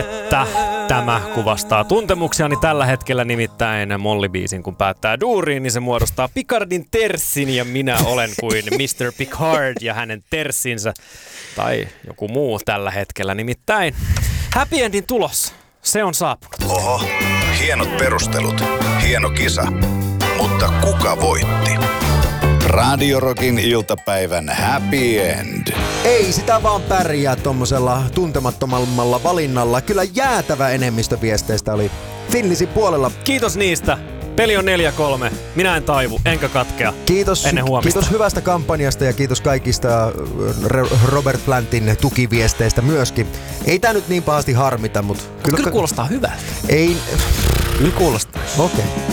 Tämä kuvastaa tuntemuksiani tällä hetkellä, nimittäin Molly-biisin kun päättää duuriin, niin se muodostaa Picardin terssin ja minä olen kuin Mr. Picard ja hänen terssinsä tai joku muu tällä hetkellä, nimittäin Happy Endin tulos, se on saapunut. Oho, hienot perustelut, hieno kisa, mutta kuka voitti? Radio Rockin iltapäivän Happy End. Ei sitä vaan pärjää tommosella tuntemattomammalla valinnalla. Kyllä jäätävä enemmistö viesteistä oli Finlisin puolella. Kiitos niistä. Peli on 4-3. Minä en taivu, enkä katkea. Kiitos, ennen huomista. Kiitos hyvästä kampanjasta ja kiitos kaikista Robert Plantin tukiviesteistä myöskin. Ei tää nyt niin pahasti harmita, mutta... Kyllä kuulostaa hyvältä. Ei... Kyllä kuulostaa. Okei.